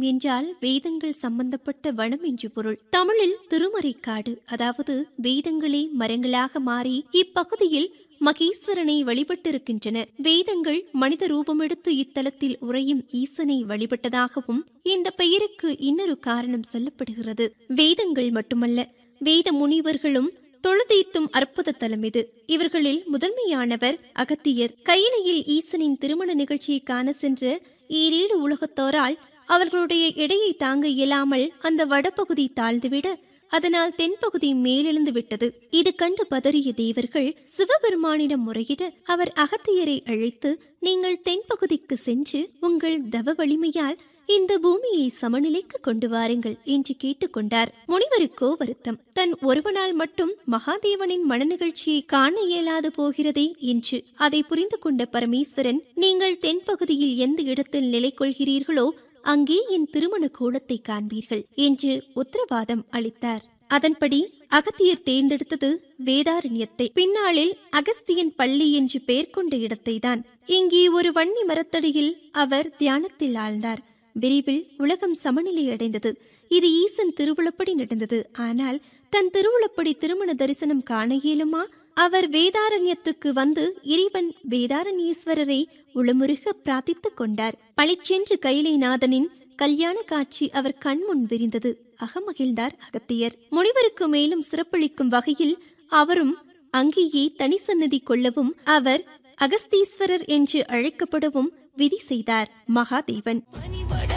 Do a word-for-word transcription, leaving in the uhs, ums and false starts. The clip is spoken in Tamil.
என்றால் வேதங்கள் சம்பந்தப்பட்ட வனம் என்று பொருள். தமிழில் திருமறைக்காடு, அதாவது வேதங்களே மரங்களாக மாறி இப்பகுதியில் மகேஸ்வரனை வழிபட்டிருக்கின்றன. வேதங்கள் மனித ரூபமெடுத்து இத்தலத்தில் உறையும் ஈசனை வழிபட்டதாகவும் இந்த பெயருக்கு இன்னொரு காரணம் சொல்லப்படுகிறது. வேதங்கள் மட்டுமல்ல, வேத முனிவர்களும் தொழுதீத்தும் அற்புத தலம் இது. இவர்களில் முதன்மையானவர் அகத்தியர். கையிலையில் ஈசனின் திருமண நிகழ்ச்சியை காண சென்ற ஈரேழு உலகத்தோரால் அவர்களுடைய எடையை தாங்க இயலாமல் அந்த வடபகுதி தாழ்ந்துவிட அதனால் தென்பகுதி மேலெழுந்து விட்டது. இது கண்டு பதறிய தேவர்கள் சிவபெருமானிடம் முறையிட அவர் அகத்தியரை அழைத்து, நீங்கள் தென்பகுதிக்கு சென்று உங்கள் தவ வலிமையால் இந்த பூமியை சமநிலைக்கு கொண்டு வாருங்கள் என்று கேட்டுக்கொண்டார். முனிவருக்கோ வருத்தம். தன் ஒருவனால் மட்டும் மகாதேவனின் மன நிகழ்ச்சியை காண இயலாது போகிறதே என்று. அதை புரிந்து கொண்ட பரமேஸ்வரன், நீங்கள் தென்பகுதியில் எந்த இடத்தில் நிலை கொள்கிறீர்களோ அங்கே என் திருமண கோலத்தை காண்பீர்கள் என்று உத்தரவாதம் அளித்தார். அதன்படி அகத்தியர் தேர்ந்தெடுத்தது வேதாரண்யத்தை. பின்னாளில் அகஸ்தியன் பள்ளி என்று பெயர் கொண்ட இடத்தை தான். இங்கே ஒரு வன்னி மரத்தடியில் அவர் தியானத்தில் ஆழ்ந்தார். விரைவில் உலகம் சமநிலை அடைந்தது. இது ஈசன் திருவுளப்படி நடந்தது. ஆனால் தன் திருவுளப்படி திருமண தரிசனம் காண இயலுமா? அவர் வேதாரண்யத்துக்கு வந்து இறைவன் வேதாரண்யேஸ்வரரை உளமுருக பிரார்த்தித்துக் கொண்டார். பழிச்சென்று கைலைநாதனின் கல்யாண காட்சி அவர் கண்முன் விரிந்தது. அகமகிழ்ந்தார் அகத்தியர். முனிவருக்கு மேலும் சிறப்பளிக்கும் வகையில் அவரும் அங்கேயே தனி சன்னதி கொள்ளவும் அவர் அகஸ்தீஸ்வரர் என்று அழைக்கப்படவும் விதி செய்தார் மகாதேவன்.